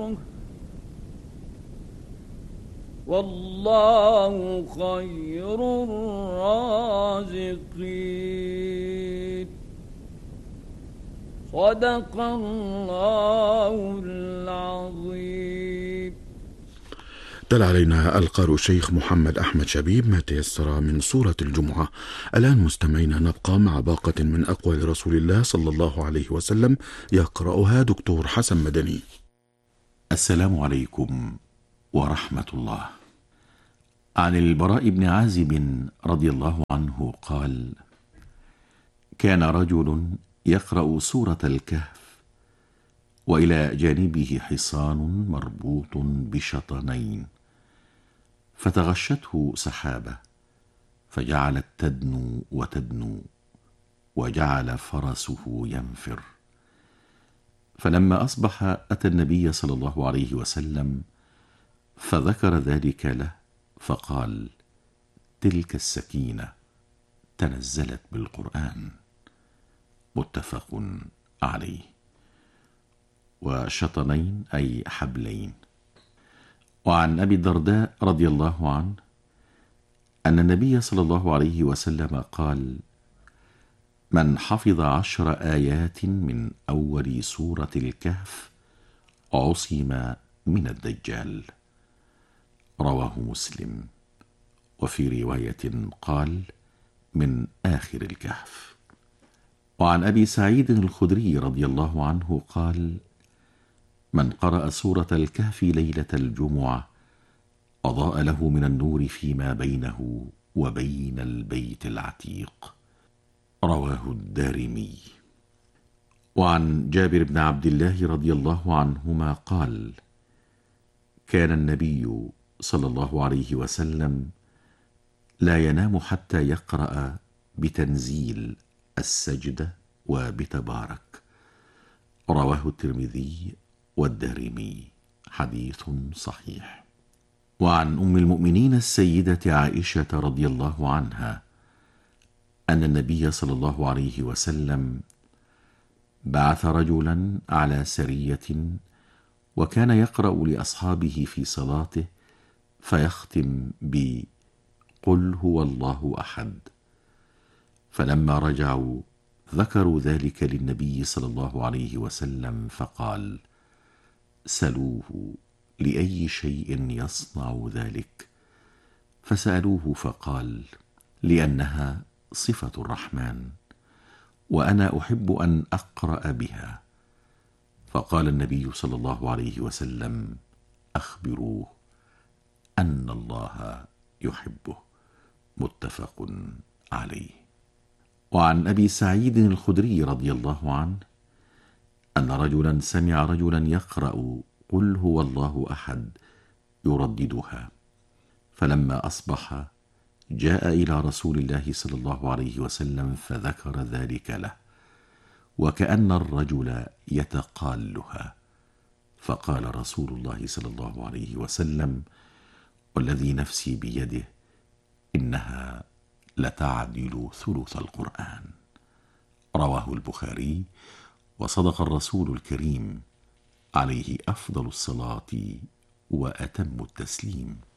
والله خير الرازقين. صدق الله العظيم. تلا علينا القارئ الشيخ محمد أحمد شبيب ما تيسر من سورة الجمعة. الآن مستمعينا نبقى مع باقة من أقوال رسول الله صلى الله عليه وسلم يقرأها دكتور حسن مدني. السلام عليكم ورحمة الله. عن البراء بن عازب رضي الله عنه قال: كان رجل يقرأ سورة الكهف وإلى جانبه حصان مربوط بشطنين، فتغشته سحابة فجعلت تدنو وتدنو، وجعل فرسه ينفر. فلما أصبح أتى النبي صلى الله عليه وسلم فذكر ذلك له، فقال: تلك السكينة تنزلت بالقرآن. متفق عليه. وشطنين أي حبلين. وعن أبي الدرداء رضي الله عنه أن النبي صلى الله عليه وسلم قال: من حفظ 10 آيات من أول سورة الكهف عصم من الدجال. رواه مسلم. وفي رواية قال: من آخر الكهف. وعن أبي سعيد الخدري رضي الله عنه قال: من قرأ سورة الكهف ليلة الجمعة أضاء له من النور فيما بينه وبين البيت العتيق. رواه الدارمي. وعن جابر بن عبد الله رضي الله عنهما قال: كان النبي صلى الله عليه وسلم لا ينام حتى يقرأ بتنزيل السجدة وبتبارك. رواه الترمذي والدارمي. حديث صحيح. وعن أم المؤمنين السيدة عائشة رضي الله عنها أن النبي صلى الله عليه وسلم بعث رجلا على سرية، وكان يقرأ لأصحابه في صلاته فيختم بقل هو الله أحد. فلما رجعوا ذكروا ذلك للنبي صلى الله عليه وسلم، فقال: سلوه لأي شيء يصنع ذلك. فسألوه فقال: لأنها صفة الرحمن، وأنا أحب أن أقرأ بها. فقال النبي صلى الله عليه وسلم: أخبروه أن الله يحبه. متفق عليه. وعن أبي سعيد الخدري رضي الله عنه أن رجلا سمع رجلا يقرأ قل هو الله أحد يرددها، فلما أصبح جاء إلى رسول الله صلى الله عليه وسلم فذكر ذلك له، وكأن الرجل يتقالها. فقال رسول الله صلى الله عليه وسلم: والذي نفسي بيده إنها لتعدل ثلث القرآن. رواه البخاري. وصدق الرسول الكريم عليه أفضل الصلاة وأتم التسليم.